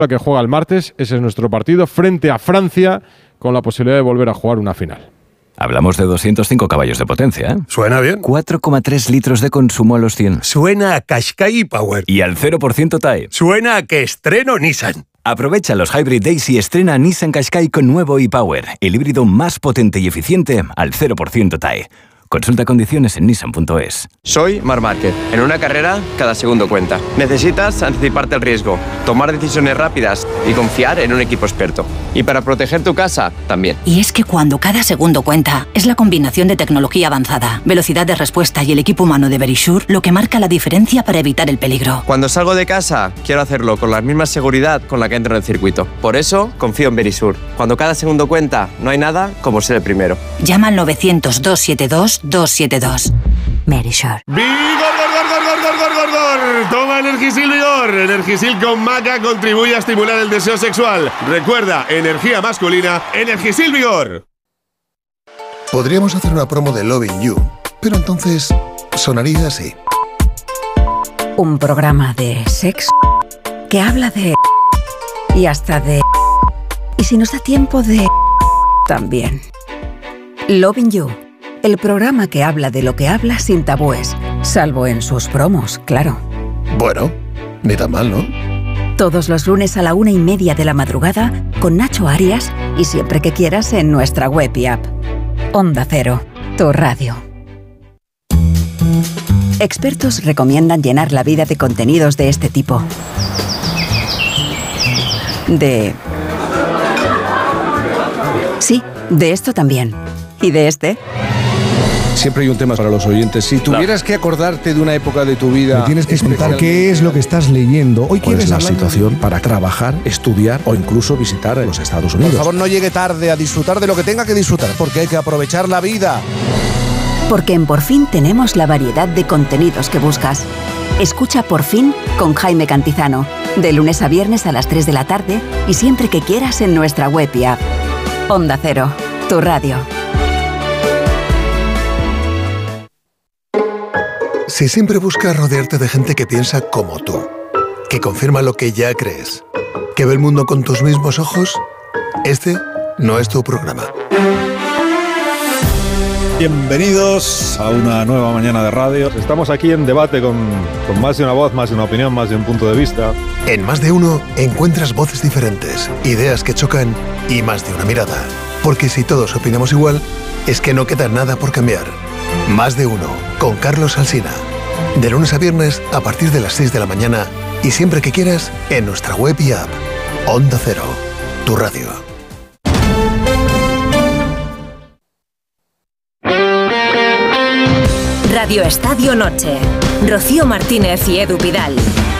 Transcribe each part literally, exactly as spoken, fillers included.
que juega el martes. Ese es nuestro partido frente a Francia, con la posibilidad de volver a jugar una final. Hablamos de doscientos cinco caballos de potencia, ¿eh? Suena bien. cuatro coma tres litros de consumo a los cien. Suena a Qashqai Power. Y al cero por ciento T A E. Suena a que estreno Nissan. Aprovecha los Hybrid Days y estrena Nissan Qashqai con nuevo e-Power, el híbrido más potente y eficiente al cero por ciento T A E. Consulta condiciones en nissan punto es. Soy Marc Márquez. En una carrera, cada segundo cuenta. Necesitas anticiparte al riesgo, tomar decisiones rápidas y confiar en un equipo experto. Y para proteger tu casa, también. Y es que cuando cada segundo cuenta, es la combinación de tecnología avanzada, velocidad de respuesta y el equipo humano de Verisure lo que marca la diferencia para evitar el peligro. Cuando salgo de casa, quiero hacerlo con la misma seguridad con la que entro en el circuito. Por eso, confío en Verisure. Cuando cada segundo cuenta, no hay nada como ser el primero. Llama al novecientos, doscientos setenta y dos, doscientos setenta y dos. Verisure. ¡Vigor, gor, gor, gor, gor, gor, gor, gor! Toma Energisil Vigor. Energisil con maca contribuye a estimular el deseo sexual. Recuerda, energía masculina, Energisil Vigor. Podríamos hacer una promo de Loving You, pero entonces sonaría así. Un programa de sexo que habla de... y hasta de... y si nos da tiempo de... también. Loving You. El programa que habla de lo que habla sin tabúes, salvo en sus promos, claro. Bueno, ni tan mal, ¿no? Todos los lunes a la una y media de la madrugada con Nacho Arias y siempre que quieras en nuestra web y app. Onda Cero, tu radio. Expertos recomiendan llenar la vida de contenidos de este tipo. De... Sí, de esto también. ¿Y de este? Siempre hay un tema para los oyentes. Si tuvieras que acordarte de una época de tu vida... Me tienes que explicar qué es lo que estás leyendo. Hoy ¿Cuál quieres es la hablar situación de... para trabajar, estudiar o incluso visitar los Estados Unidos? Por favor, no llegue tarde a disfrutar de lo que tenga que disfrutar, porque hay que aprovechar la vida. Porque en Por Fin tenemos la variedad de contenidos que buscas. Escucha Por Fin con Jaime Cantizano, de lunes a viernes a las tres de la tarde y siempre que quieras en nuestra web y app. Onda Cero, tu radio. Si siempre buscas rodearte de gente que piensa como tú, que confirma lo que ya crees, que ve el mundo con tus mismos ojos, este no es tu programa. Bienvenidos a una nueva mañana de radio. Estamos aquí en debate con, con más de una voz, más de una opinión, más de un punto de vista. En Más de Uno encuentras voces diferentes, ideas que chocan y más de una mirada. Porque si todos opinamos igual, es que no queda nada por cambiar. Más de Uno, con Carlos Alsina. De lunes a viernes a partir de las seis de la mañana y siempre que quieras en nuestra web y app. Onda Cero, tu radio. Radio Estadio Noche. Rocío Martínez y Edu Pidal.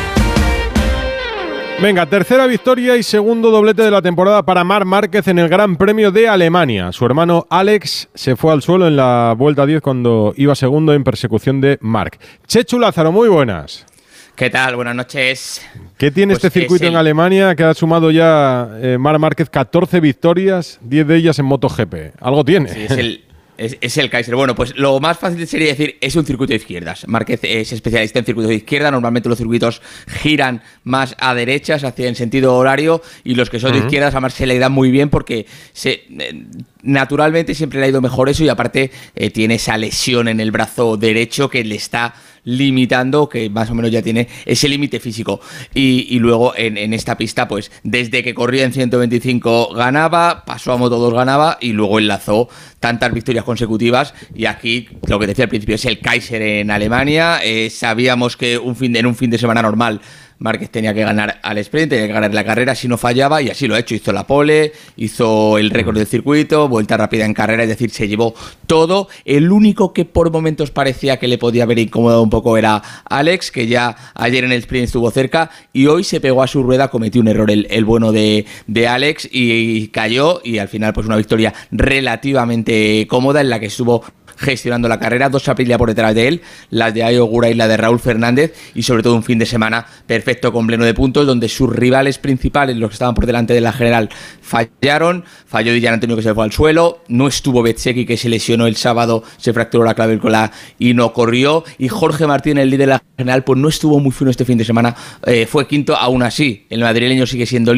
Venga, tercera victoria y segundo doblete de la temporada para Marc Márquez en el Gran Premio de Alemania. Su hermano Alex se fue al suelo en la vuelta diez cuando iba segundo en persecución de Marc. Chechu Lázaro, muy buenas. ¿Qué tal? Buenas noches. ¿Qué tiene Pues este circuito el... en Alemania que ha sumado ya eh, Marc Márquez catorce victorias, diez de ellas en MotoGP? Algo tiene. Sí, es el... Es, es el Kaiser. Bueno, pues lo más fácil sería decir, es un circuito de izquierdas. Márquez es especialista en circuitos de izquierda. Normalmente los circuitos giran más a derechas, hacia en sentido horario, y los que son uh-huh. de izquierdas a Marc se le dan muy bien porque se... Eh, naturalmente siempre le ha ido mejor eso y aparte eh, tiene esa lesión en el brazo derecho que le está limitando, que más o menos ya tiene ese límite físico. Y, y luego en, en esta pista, pues desde que corría en ciento veinticinco ganaba, pasó a Moto dos ganaba y luego enlazó tantas victorias consecutivas. Y aquí, lo que decía al principio, es el Kaiser en Alemania. Eh, sabíamos que un fin de, en un fin de semana normal Márquez tenía que ganar al sprint, tenía que ganar la carrera si no fallaba, y así lo ha hecho. Hizo la pole, hizo el récord del circuito, vuelta rápida en carrera, es decir, se llevó todo. El único que por momentos parecía que le podía haber incomodado un poco era Alex, que ya ayer en el sprint estuvo cerca y hoy se pegó a su rueda, cometió un error el, el bueno de, de Alex y cayó, y al final pues una victoria relativamente cómoda en la que estuvo gestionando la carrera, dos Aprilia por detrás de él, las de Ayo Ogura y la de Raúl Fernández, y sobre todo un fin de semana perfecto con pleno de puntos, donde sus rivales principales, los que estaban por delante de la general, fallaron. Falló Di Gianantonio, que se fue al suelo, no estuvo Bezzecchi, que se lesionó el sábado, se fracturó la clavícula y no corrió, y Jorge Martín, el líder de la general, pues no estuvo muy fino este fin de semana, eh, fue quinto. Aún así el madrileño sigue siendo líder.